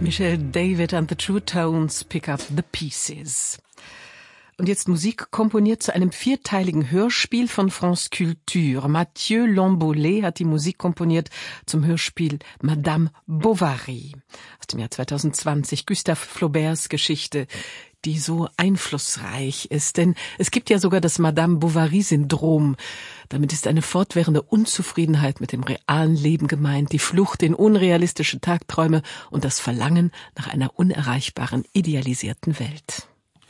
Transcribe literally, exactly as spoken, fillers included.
Michel David and the True Tones pick up the pieces. Und jetzt Musik komponiert zu einem vierteiligen Hörspiel von France Culture. Mathieu Lambolet hat die Musik komponiert zum Hörspiel Madame Bovary aus dem Jahr zwanzig zwanzig. Gustave Flauberts Geschichte, die so einflussreich ist. Denn es gibt ja sogar das Madame Bovary-Syndrom. Damit ist eine fortwährende Unzufriedenheit mit dem realen Leben gemeint, die Flucht in unrealistische Tagträume und das Verlangen nach einer unerreichbaren, idealisierten Welt.